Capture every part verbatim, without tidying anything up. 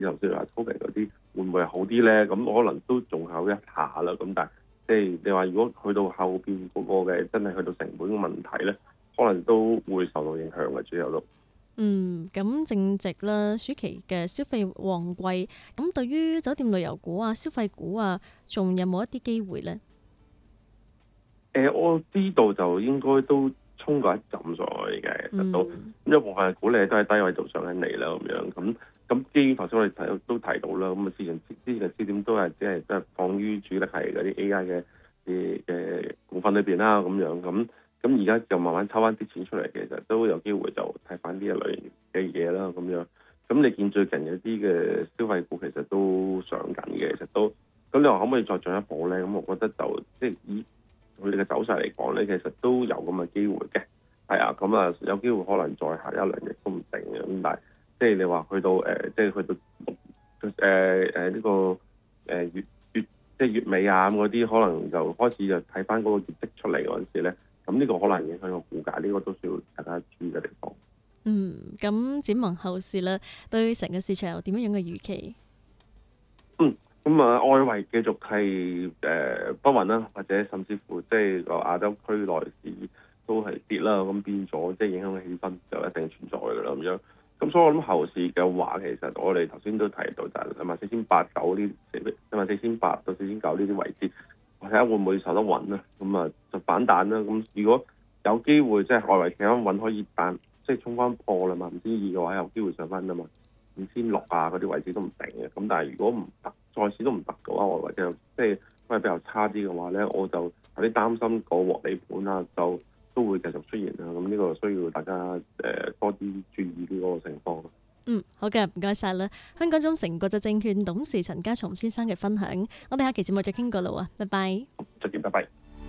頭先話 Covid 嗰啲會唔會好啲咧？咁可能都仲有一下啦。咁但係即係你話如果去到後邊嗰個嘅真係去到成本嘅問題咧，可能都會受到影響嘅，最後都。 嗯，咁正值啦，暑期嘅消費旺季，咁對於酒店旅遊股啊、消費股啊，仲有冇一啲機會呢？ 誒、呃，我知道就應該都衝過一陣上去嘅，其實都咁一部分股咧都係低位度上緊嚟啦，咁樣咁咁。基於頭先我哋提都提到啦，咁啊市場之前嘅焦點都係即係即係放於主力係嗰啲 A I 嘅嘅嘅股份裏邊啦，咁樣咁。咁而家就慢慢抽翻啲錢出嚟，其實都有機會就睇翻呢一類嘅嘢啦，咁樣。咁你見最近有啲嘅消費股其實都上緊嘅，其實都咁你話可唔可以再進一步咧？咁我覺得就即係以佢哋嘅走勢嚟講咧，其實都有咁嘅機會嘅。係啊，咁啊有機會可能再下一兩日都唔定嘅。咁但係即係你話去到誒、呃，即係去到誒誒呢個誒、呃、月月即係月尾啊咁嗰啲，可能就開始就睇翻嗰個業績出嚟嗰陣時咧。咁呢個可能影響個股價，呢、這個都需要大家注意嘅地方。 嗯，咁展望後市啦，對成個市場有點樣樣嘅預期？ 嗯，咁啊，外圍繼續係誒、呃、不穩啦，或者甚至乎即係個亞洲區內市都係跌啦，咁變咗即係影響嘅氣氛就一定存在㗎啦咁樣。咁所以我諗後市嘅話，其實我哋頭先都提到就係兩萬四千八九呢，兩萬四千八到四千九呢啲位置。睇下會唔會受得穩啦，咁啊就反彈啦。咁如果有機會即係外圍企翻穩，可以彈即係衝翻破啦嘛，五千二嘅話有機會上翻啊嘛，五千六啊嗰啲位置都唔定嘅。咁但係如果唔得，再次都唔得嘅話，或者即係都係比較差啲嘅話咧，我就有啲擔心個獲利盤啊，就都會繼續出現啊。咁呢個需要大家誒、呃、多啲注意呢個情況。 嗯，好嘅，唔該晒啦。香港中誠國際證券董事陳家松先生嘅分享，我哋下期節目再傾過啦喎，拜拜。 再見，拜拜。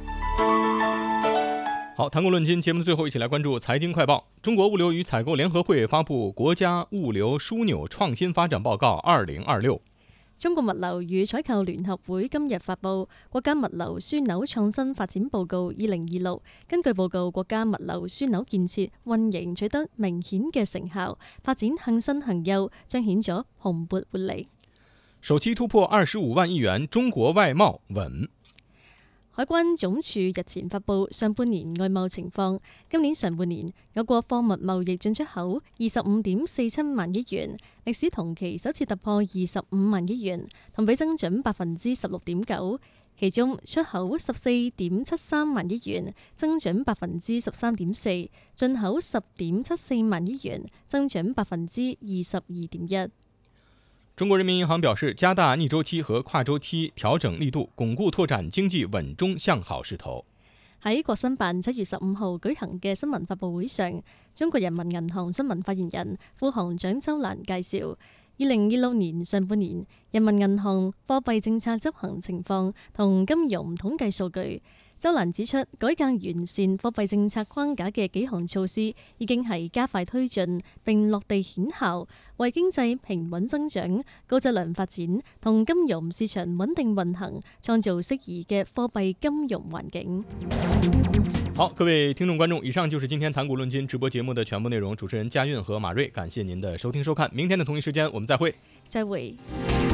好，談股論金節目的最後，一起來關注財經快報。中國物流與採購聯合會發布《國家物流樞紐創新發展報告二零二六》。 中國物流與採購聯合會今日發布《國家物流樞紐創新發展報告二零二六》。根據報告，國家物流樞紐建設運營取得明顯嘅成效，發展向新向優，彰顯咗蓬勃活力。 首期突破二十五萬億元，中國外貿穩。 海關總署日前發布上半年外貿情況，今年上半年我國貨物貿易進出口二十五點四七萬億元，歷史同期首次突破二十五萬億元，同比增長百分之十六點九。其中出口十四點七三萬億元，增長百分之十三點四；進口十點七四萬億元，增長百分之二十二點一。 中國人民銀行表示，加大逆周期和跨周期調整力度，鞏固拓展經濟穩中向好勢頭。 喺國新辦七月十五號舉行嘅新聞發佈會上，中國人民銀行新聞發言人副行長周蘭介紹，二零二六年上半年人民銀行貨幣政策執行情況同金融統計數據。周蘭指出，改革完善貨幣政策框架嘅幾項措施已經係加快推進並落地顯效，為經濟平穩增長、高質量發展同金融市場穩定運行創造適宜嘅貨幣金融環境。 好，各位聽眾觀眾，以上就是今天談股論金直播節目的全部內容。主持人嘉韻和馬瑞，感謝您的收聽收看。明天的同一時間，我們再會。 再會。